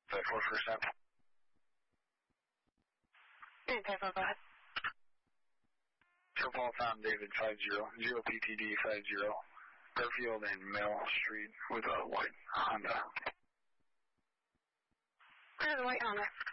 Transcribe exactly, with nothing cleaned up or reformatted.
five four first stop. Okay, five four, go ahead. Triple Tom David five zero, zero P T D five zero, Garfield and Mill Street with a white Honda. Where's the white Honda?